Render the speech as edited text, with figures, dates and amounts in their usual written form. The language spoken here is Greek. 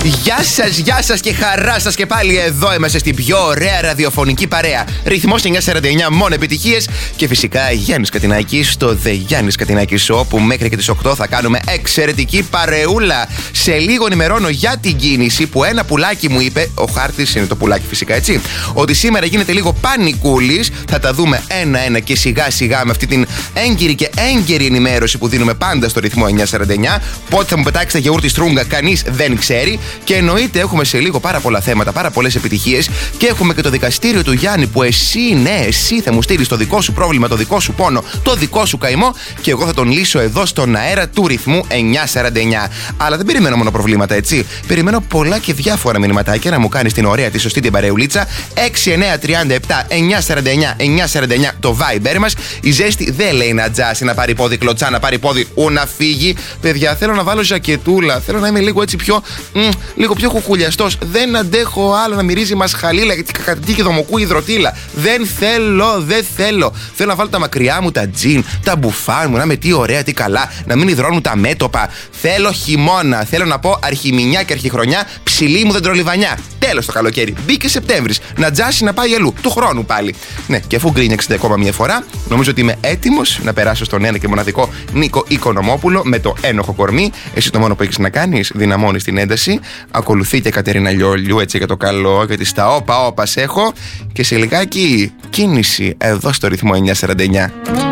Γεια σας και χαρά σας και πάλι εδώ είμαστε στην πιο ωραία ραδιοφωνική παρέα. Ρυθμός 949, μόνο επιτυχίες. Και φυσικά Γιάννης Κατινάκης στο The Γιάννης Κατινάκης Show, που μέχρι και τις 8 θα κάνουμε εξαιρετική παρεούλα. Σε λίγο ενημερώνω για την κίνηση που ένα πουλάκι μου είπε, ο Χάρτης είναι το πουλάκι φυσικά, έτσι, ότι σήμερα γίνεται λίγο πανικούλης. Θα τα δούμε ένα-ένα και σιγά σιγά με αυτή την έγκυρη και έγκαιρη ενημέρωση που δίνουμε πάντα στο ρυθμό 949. Πότε θα μου πετάξει τα γιαούρτι στρούγκα, κανείς δεν ξέρει. Και εννοείται έχουμε σε λίγο πάρα πολλά θέματα, πάρα πολλές επιτυχίες. Και έχουμε και το δικαστήριο του Γιάννη που εσύ θα μου στείλεις το δικό σου πρόβλημα, το δικό σου πόνο, το δικό σου καημό. Και εγώ θα τον λύσω εδώ στον αέρα του ρυθμού 949. Αλλά δεν περιμένω μόνο προβλήματα, έτσι. Περιμένω πολλά και διάφορα μηνυματάκια να μου κάνεις την ωραία, τη σωστή την παρεουλίτσα. 6937-949-949 το Viber μας. Η ζέστη δεν λέει να τζάσει, να πάρει πόδι κλωτσά, να πάρει πόδι να φύγει. Παιδιά, θέλω να βάλω ζακετούλα. Θέλω να είμαι λίγο έτσι λίγο πιο κουκουλιαστός. Δεν αντέχω άλλο να μυρίζει μασχαλίλα και κακατή και δομοκού υδροτήλα. Δεν θέλω. Θέλω να βάλω τα μακριά μου, τα τζιν, τα μπουφάν μου, να είμαι τι ωραία, τι καλά, να μην υδρώνουν τα μέτωπα. Θέλω χειμώνα. Θέλω να πω αρχιμηνιά και αρχιχρονιά, ψηλή μου δεντρολιβανιά. Τέλος το καλοκαίρι. Μπήκε Σεπτέμβρης. Να τζάσει να πάει αλλού. Του χρόνου πάλι. Ναι, και αφού γκρίνιαξε ακόμα μια φορά, νομίζω ότι είμαι έτοιμος να περάσω στον ένα και μοναδικό Νίκο Οικονομόπουλο με το ένοχο κορμί. Εσύ το μόνο που έχεις να κάνεις, δυναμώνεις την ένταση. Ακολουθεί και Κατερίνα Λιόλιου, έτσι για το καλό, γιατί στα όπα έχω. Και σε λιγάκι κίνηση εδώ στο ρυθμό 949.